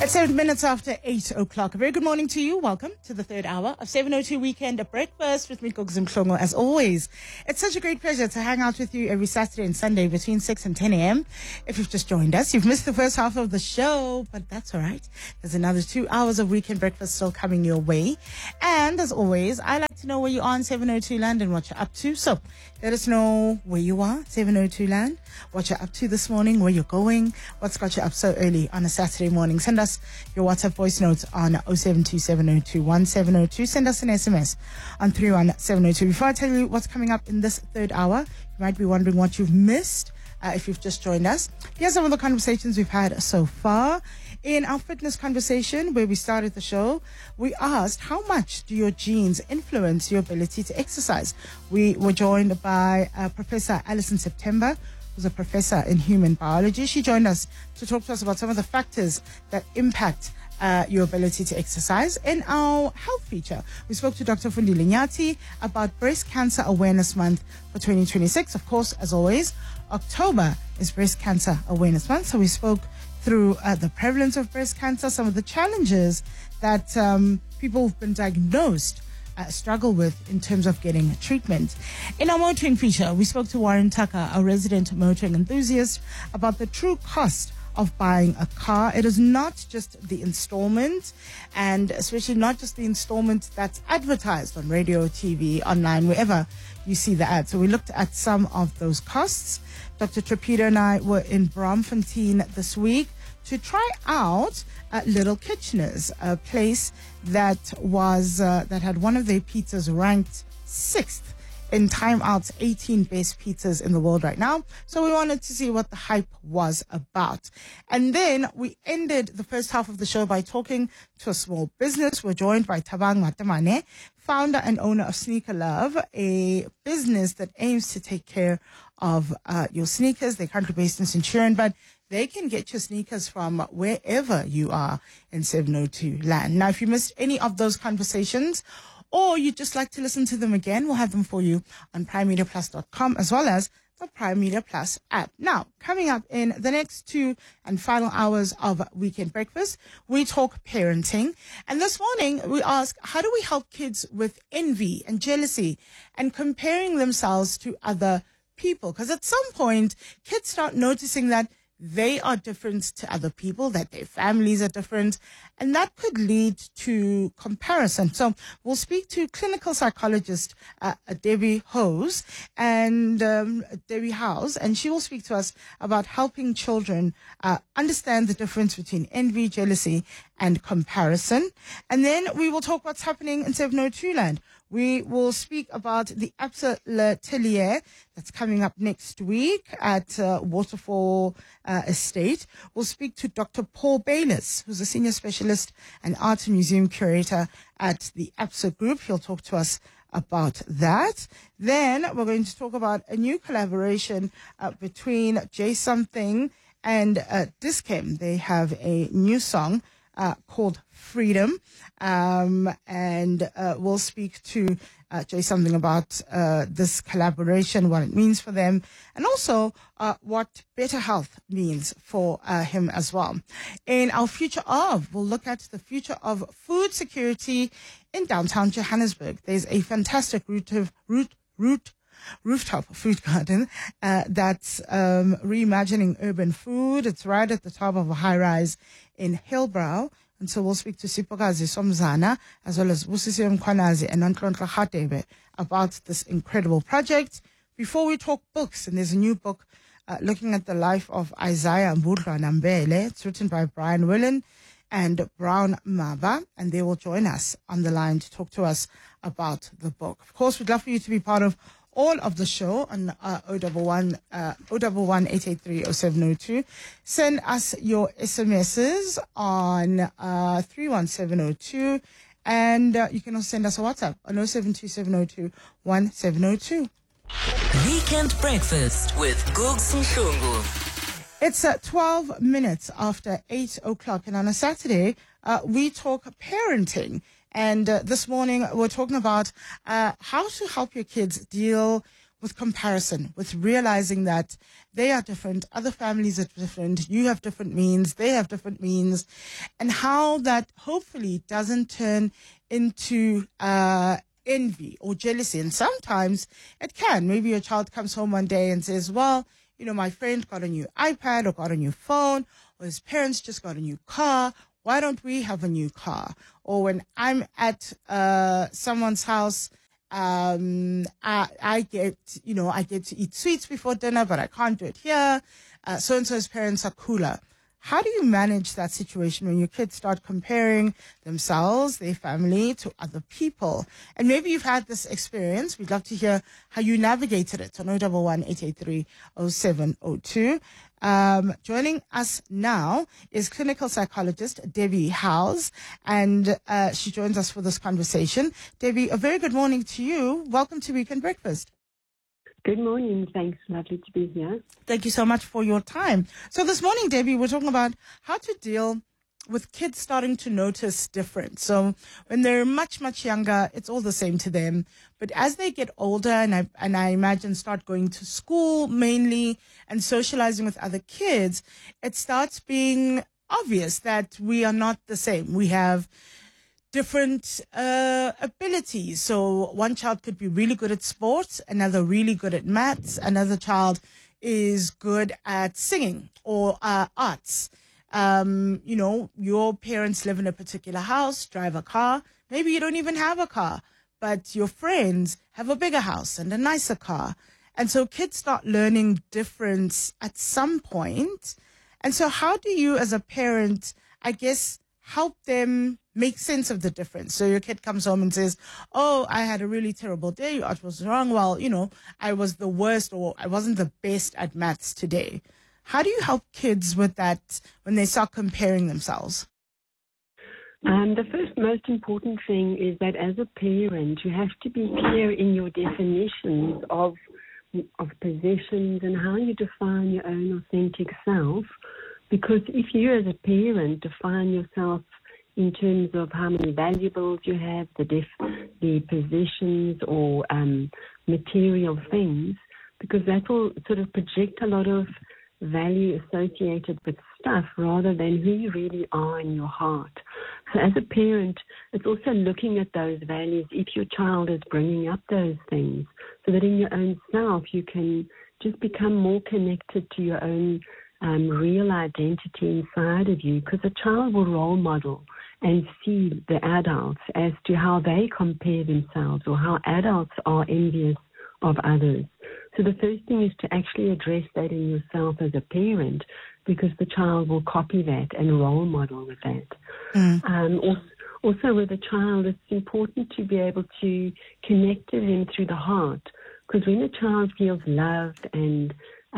It's 7 minutes after 8 o'clock. A very good morning to you. Welcome to the third hour of 702 Weekend Breakfast with me, Gugs Mhlongo. As always, it's such a great pleasure to hang out with you every Saturday and Sunday between 6 and 10 a.m. If you've just joined us, you've missed the first half of the show, but that's all right. There's another 2 hours of Weekend Breakfast still coming your way. And as always, I like to know where you are in 702 Land and what you're up to. So let us know where you are, 702 Land, what you're up to this morning, where you're going, what's got you up so early on a Saturday morning. Send us your WhatsApp voice notes on 0727021702. Send us an SMS on 31702. Before I tell you what's coming up in this third hour, you might be wondering what you've missed if you've just joined us. Here's some of the conversations we've had so far. In our fitness conversation, where we started the show, we asked, how much do your genes influence your ability to exercise? We were joined by Professor Alison September, who's a professor in human biology. She joined us to talk to us about some of the factors that impact your ability to exercise. In our health feature, we spoke to Dr. Fundile Nyati about Breast Cancer Awareness Month for 2026. Of course, as always, October is Breast Cancer Awareness Month, so we spoke through the prevalence of breast cancer, some of the challenges that people who've been diagnosed struggle with in terms of getting treatment. In our motoring feature, we spoke to Warren Tucker, a resident motoring enthusiast, about the true cost of buying a car. It is not just the installment, and especially not just the installment that's advertised on radio, TV, online, wherever you see the ad. So we looked at some of those costs. Dr. Trapito and I were in Braamfontein this week to try out Little Kitcheners, a place that was that had one of their pizzas ranked 6th in Time Out's 18 best pizzas in the world right now. So we wanted to see what the hype was about. And then we ended the first half of the show by talking to a small business. We're joined by Thabang Matemane, founder and owner of Sneaker Love, a business that aims to take care of your sneakers. They're currently based in Centurion, but they can get your sneakers from wherever you are in 702 Land. Now, if you missed any of those conversations, or you'd just like to listen to them again, we'll have them for you on primemediaplus.com, as well as the Prime Media Plus app. Now, coming up in the next 2 and final hours of Weekend Breakfast, we talk parenting. And this morning, we ask, how do we help kids with envy and jealousy and comparing themselves to other people? Because at some point, kids start noticing that they are different to other people, that their families are different, and that could lead to comparison. So we'll speak to clinical psychologist Debbie House, and she will speak to us about helping children understand the difference between envy, jealousy, and comparison. And then we will talk what's happening in 702 Land. We will speak about the Absa L'Atelier that's coming up next week at Waterfall Estate. We'll speak to Dr. Paul Bayliss, who's a senior specialist and art and museum curator at the Absa Group. He'll talk to us about that. Then we're going to talk about a new collaboration between J Something and Dis-Chem. They have a new song called Freedom, and we'll speak to Jay something about this collaboration, what it means for them, and also what better health means for him as well. In our future of, we'll look at the future of food security in downtown Johannesburg. There's a fantastic rooftop food garden that's reimagining urban food. It's right at the top of a high-rise in Hillbrow. And so we'll speak to Sipokazi Somzana as well as Busisi Mkhwanazi and Nontlontle Khatebe about this incredible project. Before we talk books, and there's a new book looking at the life of Isaiah Mbudlwa Nambele. It's written by Brian Willen and Brown Maba, and they will join us on the line to talk to us about the book. Of course, we'd love for you to be part of all of the show on 011 883 0702. Send us your SMSs on 31702, and you can also send us a WhatsApp on 0727021702. Weekend Breakfast with Gugs Mhlongo. It's 12 minutes after 8 o'clock, and on a Saturday, we talk parenting. And this morning, we're talking about how to help your kids deal with comparison, with realizing that they are different, other families are different, you have different means, they have different means, and how that hopefully doesn't turn into envy or jealousy. And sometimes it can. Maybe your child comes home one day and says, well, my friend got a new iPad or got a new phone, or his parents just got a new car. Why don't we have a new car? Or when I'm at someone's house, I get to eat sweets before dinner, but I can't do it here. So-and-so's parents are cooler. How do you manage that situation when your kids start comparing themselves, their family, to other people? And maybe you've had this experience. We'd love to hear how you navigated it on 011-883-0702. Joining us now is clinical psychologist Debbie Howes, and she joins us for this conversation. Debbie, a very good morning to you. Welcome to Weekend Breakfast. Good morning. Thanks. Lovely to be here. Thank you so much for your time. So this morning, Debbie, we're talking about how to deal with kids starting to notice difference. So when they're much, much younger, it's all the same to them. But as they get older, and I imagine start going to school mainly and socializing with other kids, it starts being obvious that we are not the same. We have different abilities. So one child could be really good at sports, another really good at maths, another child is good at singing or arts. Your parents live in a particular house, drive a car. Maybe you don't even have a car, but your friends have a bigger house and a nicer car. And so kids start learning difference at some point. And so how do you as a parent, I guess, help them make sense of the difference? So your kid comes home and says, oh, I had a really terrible day. What was wrong? Well, I was the worst, or I wasn't the best at maths today. How do you help kids with that when they start comparing themselves? The first most important thing is that as a parent, you have to be clear in your definitions of possessions and how you define your own authentic self. Because if you as a parent define yourself in terms of how many valuables you have, the possessions or material things, because that will sort of project a lot of value associated with stuff rather than who you really are in your heart. So as a parent, it's also looking at those values if your child is bringing up those things, so that in your own self you can just become more connected to your own real identity inside of you, because a child will role model and see the adults as to how they compare themselves or how adults are envious of others. So the first thing is to actually address that in yourself as a parent, because the child will copy that and role model with that. Also with a child, it's important to be able to connect to them through the heart, because when a child feels loved and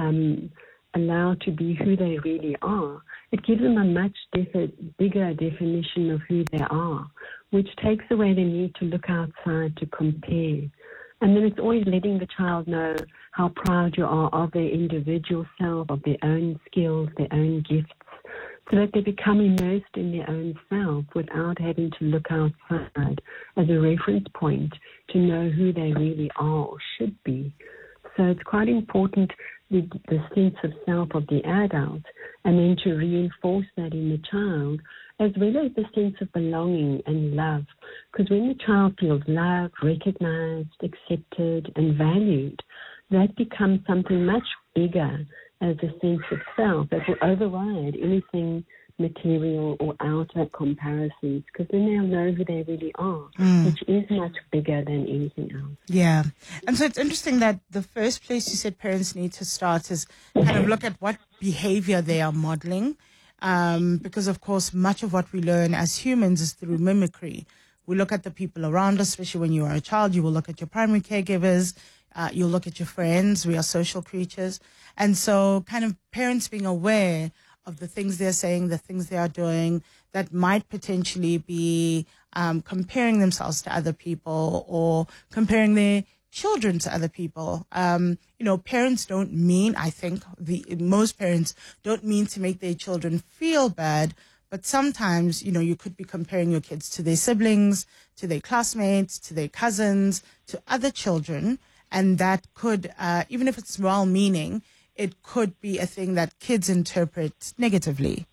allowed to be who they really are, it gives them a much bigger definition of who they are, which takes away the need to look outside to compare. And then it's always letting the child know how proud you are of their individual self, of their own skills, their own gifts, so that they become immersed in their own self without having to look outside as a reference point to know who they really are or should be. So it's quite important, the sense of self of the adult, and then to reinforce that in the child, as well as the sense of belonging and love. Because when the child feels loved, recognized, accepted, and valued, that becomes something much bigger as a sense of self that will override anything material or outer comparisons, because then they'll know who they really are, which is much bigger than anything else. Yeah. And so it's interesting that the first place you said parents need to start is kind of look at what behavior they are modeling, because, of course, much of what we learn as humans is through mimicry. We look at the people around us, especially when you are a child. You will look at your primary caregivers. You'll look at your friends. We are social creatures. And so kind of parents being aware of the things they're saying, the things they are doing that might potentially be comparing themselves to other people or comparing their children to other people. Parents don't mean, I think, most parents don't mean to make their children feel bad, but sometimes, you could be comparing your kids to their siblings, to their classmates, to their cousins, to other children. And that could, even if it's well-meaning, it could be a thing that kids interpret negatively.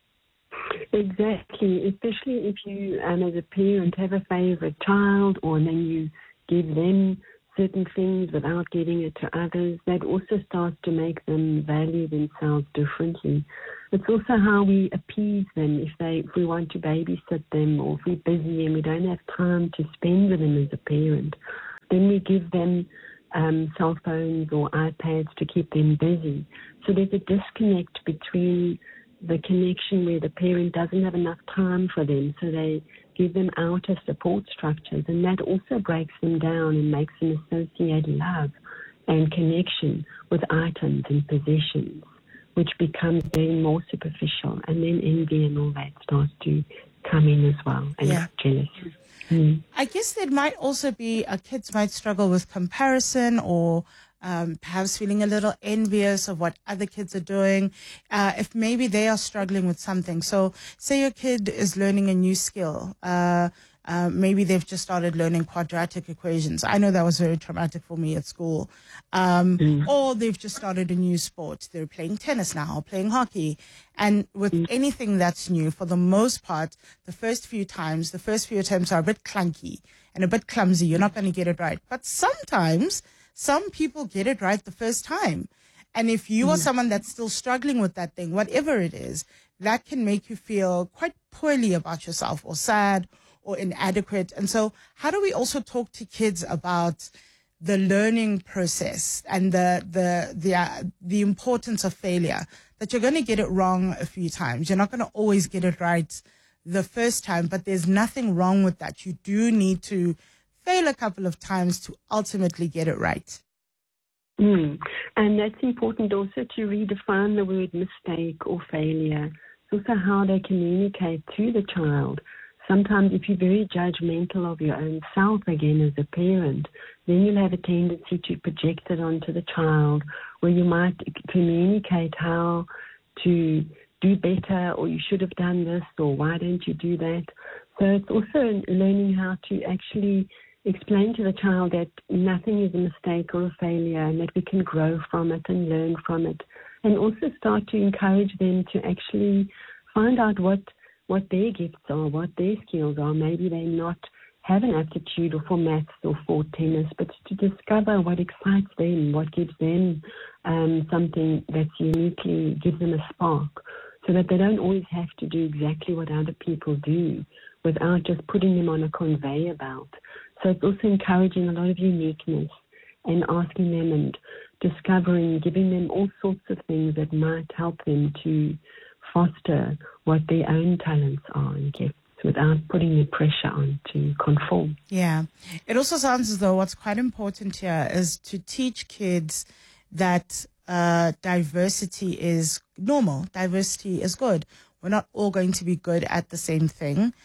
Exactly, especially if you, as a parent, have a favorite child, or then you give them certain things without giving it to others. That also starts to make them value themselves differently. It's also how we appease them. If we want to babysit them, or if we're busy and we don't have time to spend with them as a parent, then we give them cell phones or iPads to keep them busy. So there's a disconnect between the connection where the parent doesn't have enough time for them, so they give them outer support structures, and that also breaks them down and makes them associate love and connection with items and possessions, which becomes very more superficial, and then envy and all that starts to come in as well, and jealousy. I guess there might also be, kids might struggle with comparison, or perhaps feeling a little envious of what other kids are doing, if maybe they are struggling with something. So say your kid is learning a new skill. Maybe they've just started learning quadratic equations. I know that was very traumatic for me at school. Or they've just started a new sport. They're playing tennis now, playing hockey. And with anything that's new, for the most part, the first few attempts are a bit clunky and a bit clumsy. You're not going to get it right. But sometimes some people get it right the first time. And if you are someone that's still struggling with that thing, whatever it is, that can make you feel quite poorly about yourself, or sad, or inadequate. And so how do we also talk to kids about the learning process and the importance of failure, that you're going to get it wrong a few times. You're not going to always get it right the first time, but there's nothing wrong with that. You do need to fail a couple of times to ultimately get it right. And that's important also to redefine the word mistake or failure. It's also how they communicate to the child. Sometimes if you're very judgmental of your own self, again, as a parent, then you'll have a tendency to project it onto the child, where you might communicate how to do better, or you should have done this, or why don't you do that. So it's also learning how to actually explain to the child that nothing is a mistake or a failure, and that we can grow from it and learn from it, and also start to encourage them to actually find out what their gifts are, what their skills are. Maybe they not have an aptitude for maths or for tennis, but to discover what excites them, what gives them something that uniquely gives them a spark, so that they don't always have to do exactly what other people do without just putting them on a conveyor belt. So it's also encouraging a lot of uniqueness and asking them and discovering, giving them all sorts of things that might help them to foster what their own talents are and gifts, without putting the pressure on to conform. Yeah. It also sounds as though what's quite important here is to teach kids that diversity is normal. Diversity is good. We're not all going to be good at the same thing.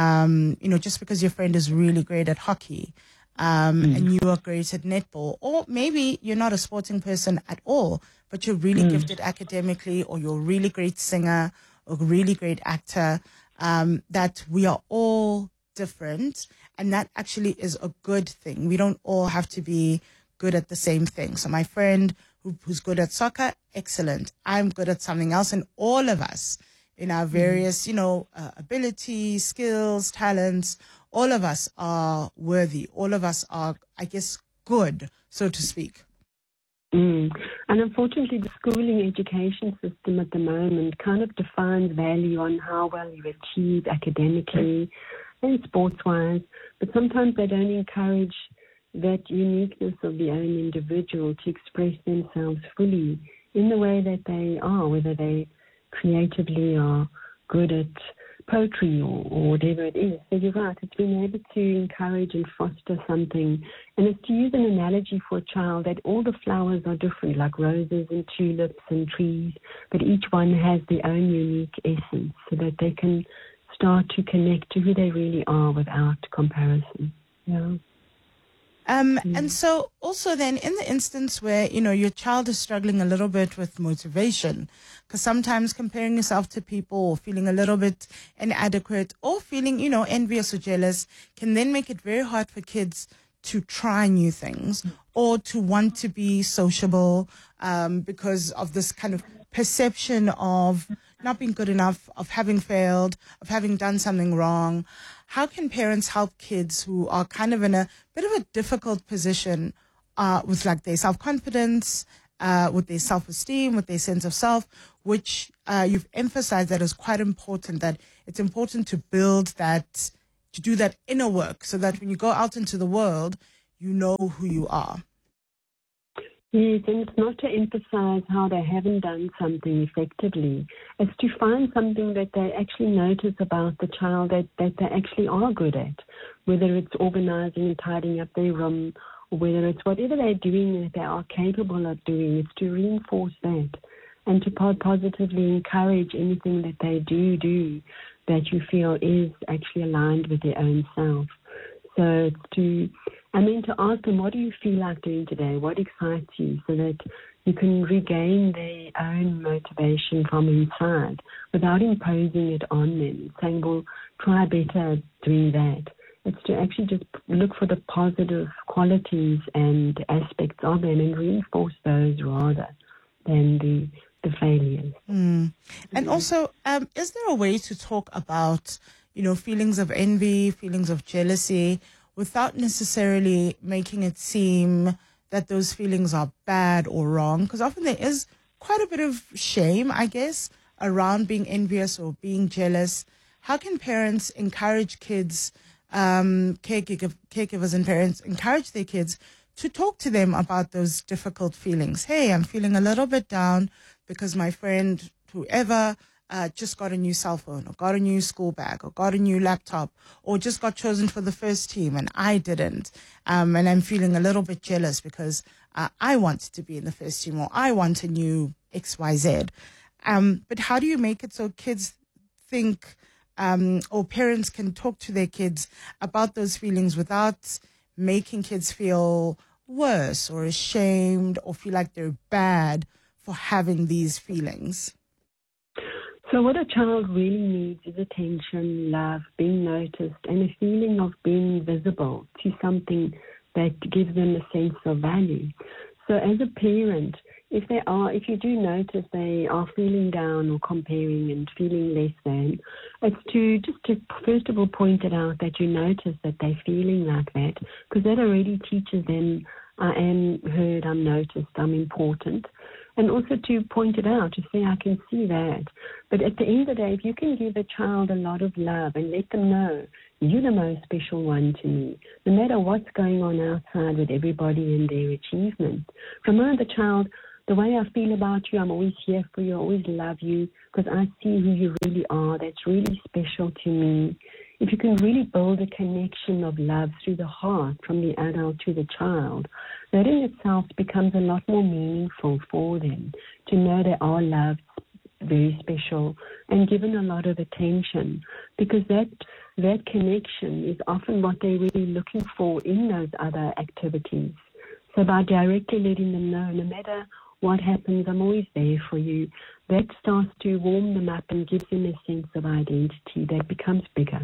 Just because your friend is really great at hockey, and you are great at netball, or maybe you're not a sporting person at all, but you're really gifted academically, or you're a really great singer, or a really great actor, that we are all different, and that actually is a good thing. We don't all have to be good at the same thing. So my friend who's good at soccer, excellent. I'm good at something else, and all of us in our various, abilities, skills, talents, all of us are worthy. All of us are, I guess, good, so to speak. And unfortunately, the schooling education system at the moment kind of defines value on how well you achieve academically and sports-wise, but sometimes they don't encourage that uniqueness of the own individual to express themselves fully in the way that they are, whether they creatively are good at poetry or whatever it is. So you're right, it's being able to encourage and foster something. And it's to use an analogy for a child that all the flowers are different, like roses and tulips and trees, but each one has their own unique essence, so that they can start to connect to who they really are without comparison. Yeah. And so also then in the instance where, your child is struggling a little bit with motivation, because sometimes comparing yourself to people or feeling a little bit inadequate or feeling, envious or jealous can then make it very hard for kids to try new things or to want to be sociable because of this kind of perception of not being good enough, of having failed, of having done something wrong. How can parents help kids who are kind of in a bit of a difficult position with like their self-confidence, with their self-esteem, with their sense of self, which you've emphasized that is quite important, that it's important to build that, to do that inner work so that when you go out into the world, you know who you are. Yes, and it's not to emphasize how they haven't done something effectively. It's to find something that they actually notice about the child that they actually are good at, whether it's organizing and tidying up their room, or whether it's whatever they're doing that they are capable of doing. It's to reinforce that and to positively encourage anything that they do that you feel is actually aligned with their own self. So it's to, and then to ask them, what do you feel like doing today? What excites you? So that you can regain their own motivation from inside without imposing it on them, saying, well, try better at doing that. It's to actually just look for the positive qualities and aspects of them and reinforce those rather than the failures. And also, is there a way to talk about, feelings of envy, feelings of jealousy, without necessarily making it seem that those feelings are bad or wrong? Because often there is quite a bit of shame, I guess, around being envious or being jealous. How can parents encourage kids, caregivers and parents, encourage their kids to talk to them about those difficult feelings? Hey, I'm feeling a little bit down because my friend, whoever, just got a new cell phone or got a new school bag or got a new laptop or just got chosen for the first team and I didn't. And I'm feeling a little bit jealous because I want to be in the first team or I want a new XYZ. But how do you make it so kids think or parents can talk to their kids about those feelings without making kids feel worse or ashamed or feel like they're bad for having these feelings? So what a child really needs is attention, love, being noticed, and a feeling of being visible to something that gives them a sense of value. So as a parent, if you do notice they are feeling down or comparing and feeling less than, it's to first of all point it out that you notice that they're feeling like that, because that already teaches them, I am heard, I'm noticed, I'm important. And also to point it out, to say, I can see that. But at the end of the day, if you can give a child a lot of love and let them know, you're the most special one to me, no matter what's going on outside with everybody and their achievements. Remind the child, the way I feel about you, I'm always here for you, I always love you, because I see who you really are. That's really special to me. If you can really build a connection of love through the heart from the adult to the child, that in itself becomes a lot more meaningful for them to know they are loved, very special, and given a lot of attention, because that connection is often what they're really looking for in those other activities. So by directly letting them know, no matter what happens, I'm always there for you, that starts to warm them up and gives them a sense of identity that becomes bigger.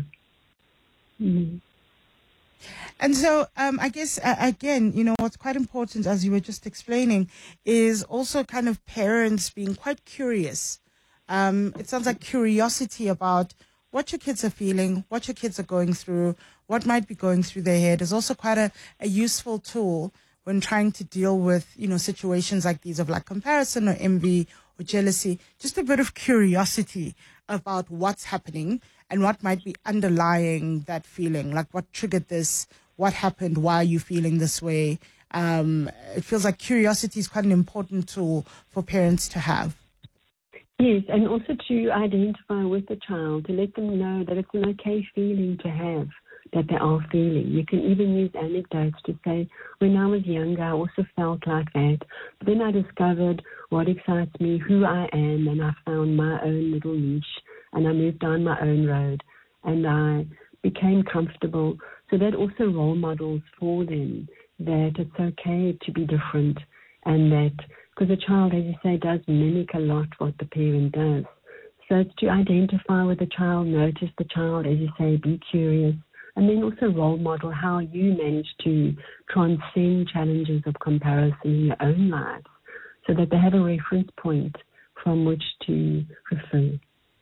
Mm. And so I guess, again, what's quite important, as you were just explaining, is also kind of parents being quite curious. It sounds like curiosity about what your kids are feeling, what your kids are going through, what might be going through their head is also quite a useful tool when trying to deal with, situations like these of like comparison or envy or jealousy. Just a bit of curiosity about what's happening and what might be underlying that feeling, like what triggered this, what happened, why are you feeling this way? It feels like curiosity is quite an important tool for parents to have. Yes, and also to identify with the child, to let them know that it's an okay feeling to have, that they are feeling. You can even use anecdotes to say, when I was younger, I also felt like that. But then I discovered what excites me, who I am, and I found my own little niche, and I moved down my own road, and I became comfortable. So that also role models for them that it's okay to be different, and that, because a child, as you say, does mimic a lot what the parent does. So it's to identify with the child, notice the child, as you say, be curious, and then also role model how you manage to transcend challenges of comparison in your own lives so that they have a reference point from which to refer.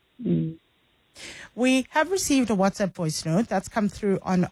We have received a WhatsApp voice note that's come through on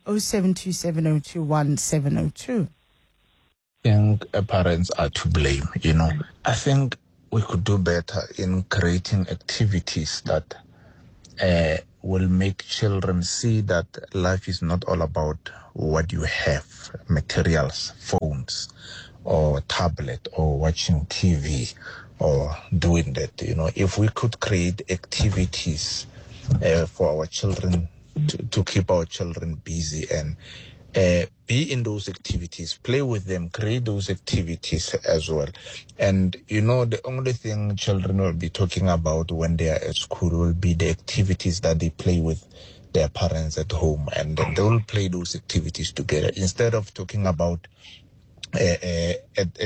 0727021702. I think parents are to blame, I think we could do better in creating activities that will make children see that life is not all about what you have, materials, phones, or tablet, or watching TV, or doing that. If we could create activities for our children, to keep our children busy and be in those activities, play with them, create those activities as well. And, the only thing children will be talking about when they are at school will be the activities that they play with their parents at home. And then they will play those activities together instead of talking about a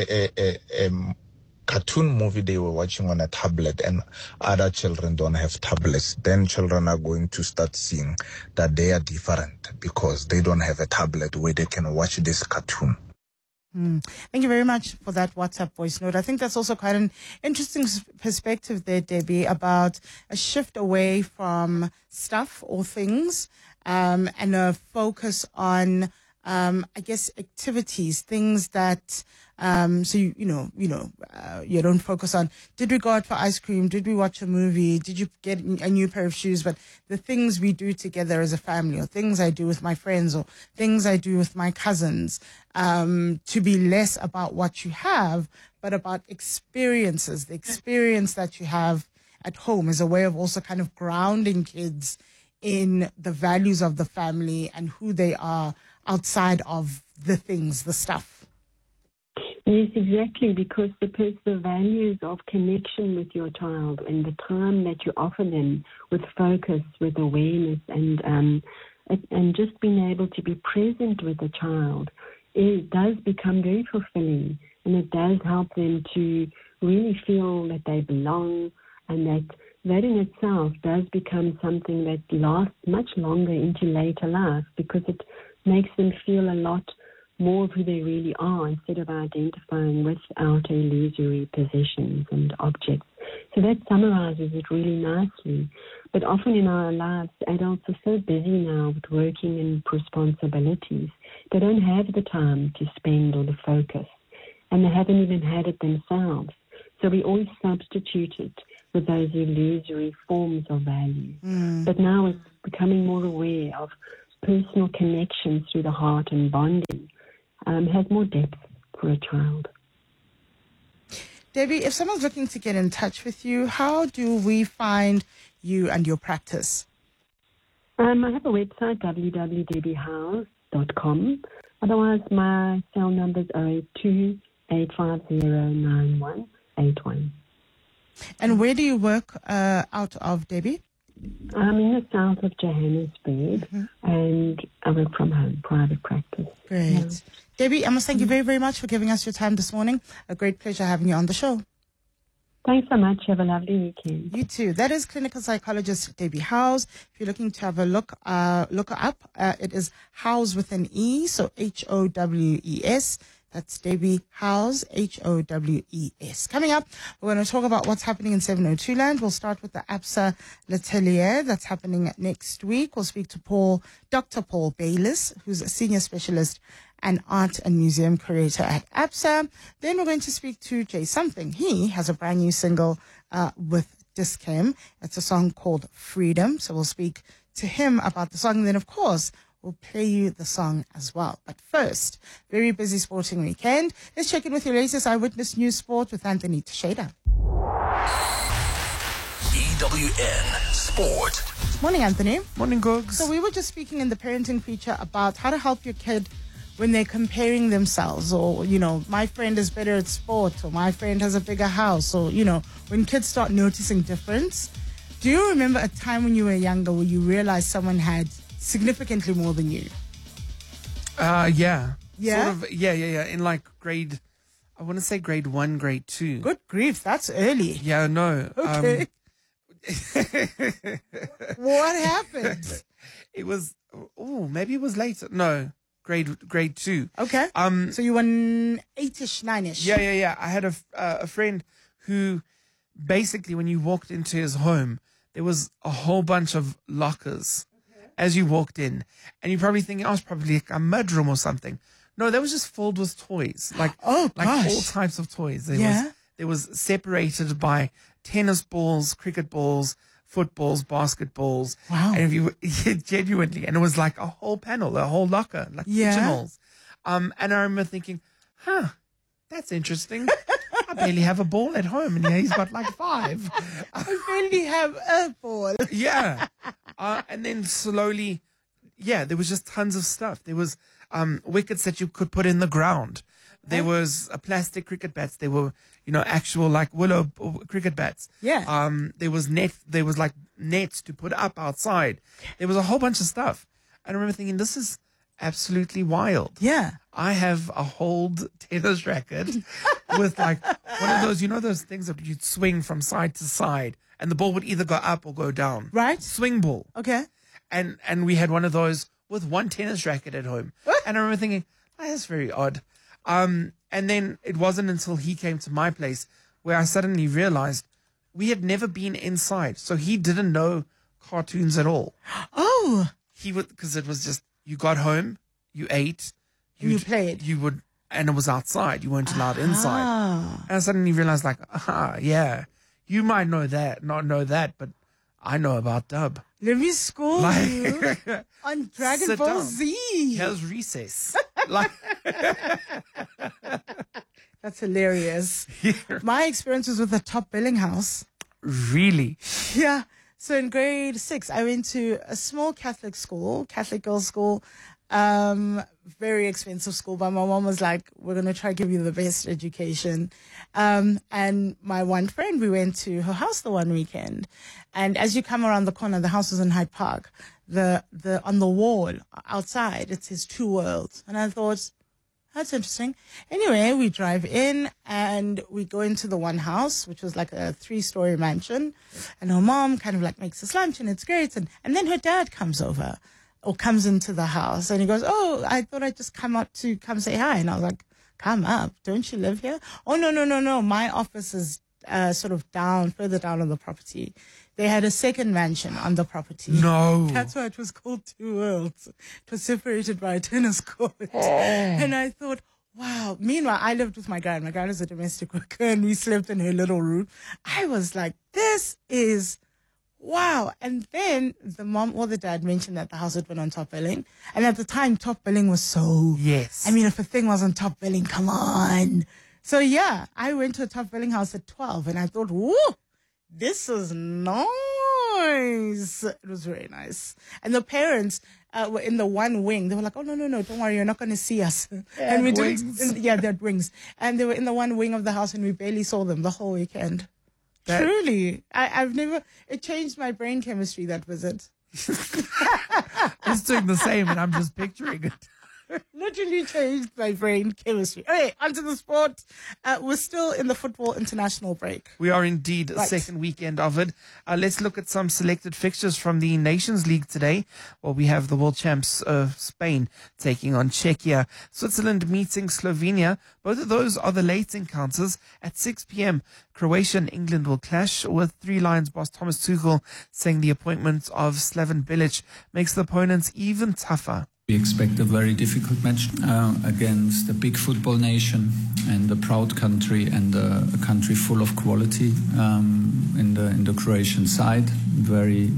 cartoon movie they were watching on a tablet and other children don't have tablets. Then children are going to start seeing that they are different because they don't have a tablet where they can watch this cartoon. Thank you very much for that WhatsApp voice note. I think that's also quite an interesting perspective there, Debbie, about a shift away from stuff or things and a focus on activities, things that, you don't focus on, did we go out for ice cream? Did we watch a movie? Did you get a new pair of shoes? But the things we do together as a family, or things I do with my friends, or things I do with my cousins, to be less about what you have, but about experiences. The experience that you have at home is a way of also kind of grounding kids in the values of the family and who they are outside of the things, the stuff. Yes, exactly, because the values of connection with your child and the time that you offer them with focus, with awareness, and just being able to be present with the child, it does become very fulfilling, and it does help them to really feel that they belong, and that in itself does become something that lasts much longer into later life, because it makes them feel a lot more of who they really are instead of identifying with outer illusory possessions and objects. So that summarizes it really nicely. But often in our lives, adults are so busy now with working and responsibilities, they don't have the time to spend or the focus, and they haven't even had it themselves. So we always substitute it with those illusory forms of value. But now it's becoming more aware of personal connections through the heart and bonding, has more depth for a child. Debbie, if someone's looking to get in touch with you, how do we find you and your practice? I have a website, www.debbiehouse.com. Otherwise, my cell number is 082-850-9181. And where do you work out of, Debbie? I'm in the south of Johannesburg, and I work from home, private practice. Great. Yeah. Debbie, I must thank you very, very much for giving us your time this morning. A great pleasure having you on the show. Thanks so much. Have a lovely weekend. You too. That is clinical psychologist Debbie Howes. If you're looking to have a look her up. It is Howes with an E, so Howes. That's Debbie Howes, Howes. Coming up, we're going to talk about what's happening in 702 Land. We'll start with the ABSA L'Atelier that's happening next week. We'll speak to Dr. Paul Bayliss, who's a senior specialist and art and museum curator at ABSA. Then we're going to speak to Jay Something. He has a brand new single with Dis-Chem. It's a song called Freedom. So we'll speak to him about the song. And then, of course, we'll play you the song as well. But first, very busy sporting weekend. Let's check in with your latest Eyewitness News Sport with Anthony Teixeira. EWN Sport. Morning, Anthony. Morning, Googs. So we were just speaking in the parenting feature about how to help your kid when they're comparing themselves, or, my friend is better at sport, or my friend has a bigger house, or, when kids start noticing difference. Do you remember a time when you were younger where you realized someone had significantly more than you? Yeah. Yeah? Sort of, yeah. In like grade 1, grade 2. Good grief, that's early. Yeah, no. Okay. What happened? It was, maybe it was later. No, grade 2. Okay. So you were 8ish, 9ish. Yeah. I had a friend who basically, when you walked into his home, there was a whole bunch of lockers as you walked in. And you're probably thinking, oh, it's probably like a mudroom or something. No, that was just filled with toys. Like all types of toys. There was separated by tennis balls, cricket balls, footballs, basketballs. Wow. And if you genuinely, and it was like a whole panel, a whole locker, like pigeonholes. And I remember thinking, that's interesting. I barely have a ball at home, and he's got like 5. I barely have a ball. Yeah. And then slowly, there was just tons of stuff. There was wickets that you could put in the ground. There was plastic cricket bats. There were, actual like willow cricket bats. Yeah. There was like nets to put up outside. There was a whole bunch of stuff. I remember thinking, this is absolutely wild. Yeah. I have a hold tennis racket with like one of those, those things that you'd swing from side to side and the ball would either go up or go down. Right. Swing ball. Okay. And we had one of those with one tennis racket at home. And I remember thinking, that's very odd. And then it wasn't until he came to my place where I suddenly realized we had never been inside. So he didn't know cartoons at all. Oh. He would, because it was just, you got home, you ate. You played. You would, and it was outside. You weren't allowed inside. And I suddenly realized like, you might know that, not know that, but I know about dub. Let me school you on Dragon Ball down. Z. Here's recess. Like, that's hilarious. My experience was with the Top Billing House. Really? Yeah. So in grade 6, I went to a small Catholic school, Catholic girls' school. Very expensive school, but my mom was like, we're going to try to give you the best education. And my one friend, we went to her house the one weekend. And as you come around the corner, the house was in Hyde Park. On the wall outside, it says 2 worlds. And I thought, that's interesting. Anyway, we drive in and we go into the one house, which was like a 3-story mansion. And her mom kind of like makes us lunch and it's great. And then her dad comes over or comes into the house and he goes, oh, I thought I'd just come up to come say hi. And I was like, come up. Don't you live here? Oh, no. My office is sort of further down on the property. They had a second mansion on the property. No. That's why it was called 2 worlds. It was separated by a tennis court. And I thought, wow. Meanwhile, I lived with my grand. My grand is a domestic worker and we slept in her little room. I was like, this is wow. And then the mom or the dad mentioned that the house had been on Top Billing. And at the time, Top Billing was so... Yes. I mean, if a thing was on Top Billing, come on. So yeah, I went to a Top Billing house at 12 and I thought, woo, this is nice. It was very nice. And the parents were in the one wing. They were like, oh, no, don't worry. You're not going to see us. And we wings. they had wings. And they were in the one wing of the house and we barely saw them the whole weekend. Truly. I've never, it changed my brain chemistry, that visit. It's doing the same and I'm just picturing it. Literally changed my brain chemistry. Okay, onto the sport. We're still in the football international break. We are indeed Right. second weekend of it. Let's look at some selected fixtures from the Nations League today. Well, we have the world champs of Spain taking on Czechia. Switzerland meeting Slovenia. Both of those are the late encounters. At 6 p.m., Croatia and England will clash, with Three Lions boss Thomas Tuchel saying the appointment of Slaven Bilic makes the opponents even tougher. We expect a very difficult match against a big football nation and a proud country and a country full of quality in the Croatian side. Very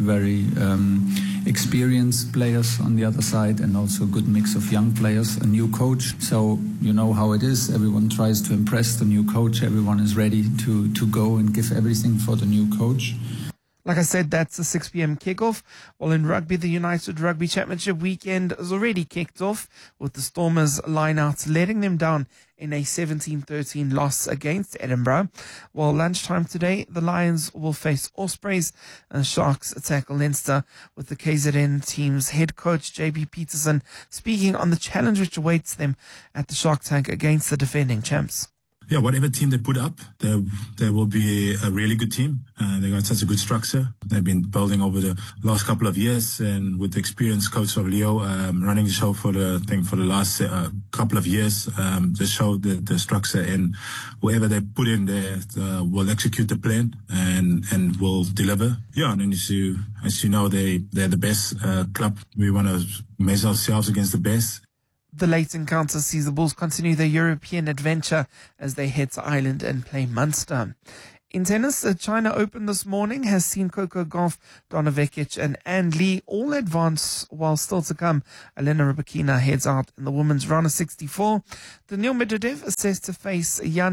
experienced players on the other side and also a good mix of young players, a new coach. So you know how it is. Everyone tries to impress the new coach. Everyone is ready to go and give everything for the new coach. Like I said, that's a 6 p.m. kickoff. Well, in rugby, the United Rugby Championship weekend has already kicked off, with the Stormers line-out letting them down in a 17-13 loss against Edinburgh. Well, lunchtime today, the Lions will face Ospreys and Sharks tackle Leinster, with the KZN team's head coach, JB Peterson, speaking on the challenge which awaits them at the Shark Tank against the defending champs. whatever team they put up, there will be a really good team. They got such a good structure. They've been building over the last couple of years, and with the experienced coach of Leo running the show for the last couple of years, just showed the structure, and whoever they put in there will execute the plan and will deliver. Yeah, and then as you know, they're the best club. We want to measure ourselves against the best. The late encounter sees the Bulls continue their European adventure as they head to Ireland and play Munster. In tennis, the China Open this morning has seen Coco Gauff, Donna Vekic and Anne Lee all advance, while still to come, Elena Rybakina heads out in the women's round of 64. Daniil Medvedev is set to face Jan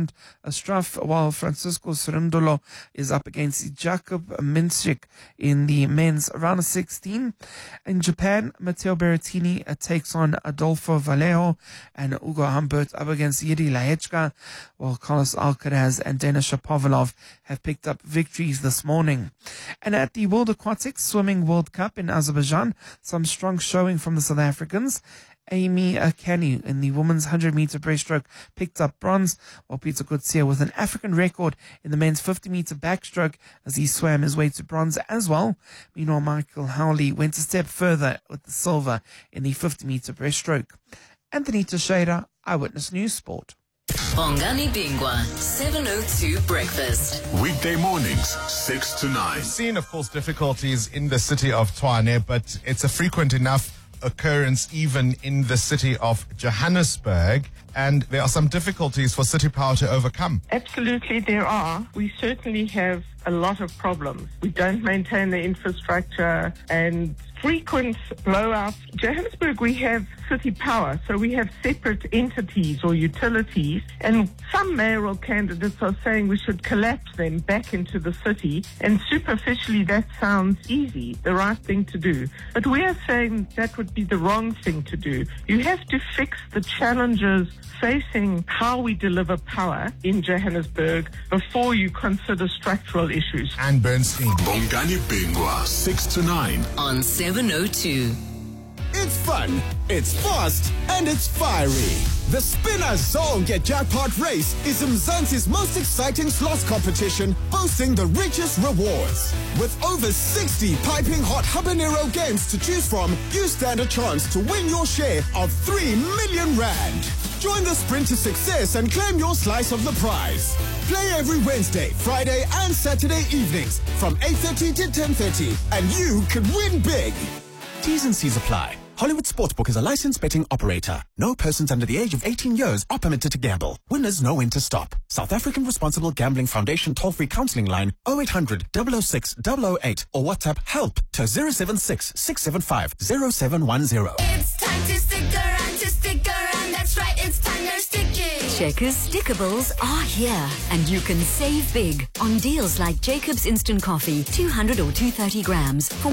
Struff, while Francisco Cerundolo is up against Jakub Minchik in the men's round of 16. In Japan, Matteo Berrettini takes on Adolfo Vallejo, and Ugo Humbert up against Yuri Lehechka, while Carlos Alcaraz and Denis Shapovalov have picked up victories this morning. And at the World Aquatics Swimming World Cup in Azerbaijan, some strong showing from the South Africans. Amy Kenny in the women's 100-meter breaststroke picked up bronze, while Peter Coetzee with an African record in the men's 50-meter backstroke as he swam his way to bronze as well. Meanwhile, Michael Howley went a step further with the silver in the 50-meter breaststroke. Anthony Teixeira, Eyewitness News Sport. Bongani Bingwa, 702 Breakfast. Weekday mornings, 6 to 9. Seen, of course, difficulties in the city of Tshwane, but it's a frequent enough occurrence even in the city of Johannesburg, and there are some difficulties for City Power to overcome. Absolutely there are. We certainly have a lot of problems. We don't maintain the infrastructure and frequent blowouts. Johannesburg, we have City Power, so we have separate entities or utilities, and some mayoral candidates are saying we should collapse them back into the city, and superficially that sounds easy, the right thing to do. But we are saying that would be the wrong thing to do. You have to fix the challenges facing how we deliver power in Johannesburg before you consider structural issues. Anne Bernstein. Bongani Bingwa, 6 to 9. On 702. It's fun, it's fast, and it's fiery. The Spinner Zonke Jackpot Race is Mzansi's most exciting slots competition, boasting the richest rewards. With over 60 piping hot habanero games to choose from, you stand a chance to win your share of 3 million rand. Join the sprint to success and claim your slice of the prize. Play every Wednesday, Friday, and Saturday evenings from 8:30 to 10:30, and you could win big. T's and C's apply. Hollywood Sportsbook is a licensed betting operator. No persons under the age of 18 years are permitted to gamble. Winners know when to stop. South African Responsible Gambling Foundation toll-free counseling line 0800 006 008 or WhatsApp help to 076 675 0710. It's time to stick around, that's right, it's time you're sticking. Checkers Stickables are here, and you can save big on deals like Jacob's Instant Coffee, 200 or 230 grams for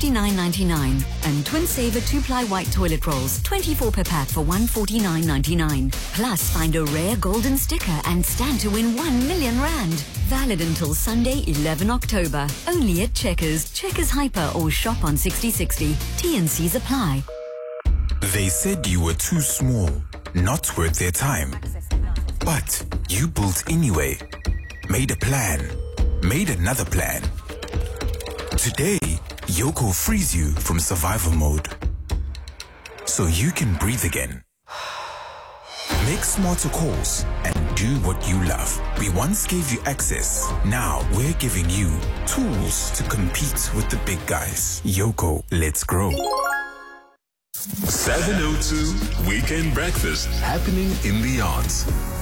$159.99, and Twin Saver 2-ply white toilet rolls, 24 per pack for $149.99. Plus, find a rare golden sticker and stand to win 1 million rand. Valid until Sunday, 11 October. Only at Checkers, Checkers Hyper, or shop on 6060. T&Cs apply. They said you were too small, not worth their time. But you built anyway. Made a plan. Made another plan. Today, Yoco frees you from survival mode, so you can breathe again. Make smarter calls and do what you love. We once gave you access. Now we're giving you tools to compete with the big guys. Yoco, let's grow. 702 Weekend Breakfast, happening in the arts.